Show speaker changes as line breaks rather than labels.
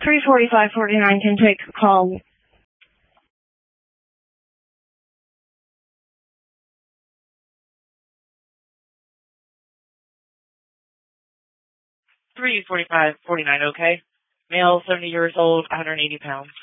34549 can take a call.
$345.49, okay? Male, 70 years old, 180 pounds.